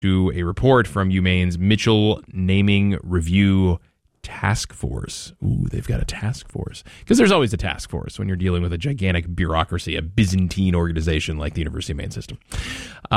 to a report from UMaine's Mitchell Naming Review Task Force. Ooh, they've got a task force. Because there's always a task force when you're dealing with a gigantic bureaucracy, a Byzantine organization like the University of Maine system.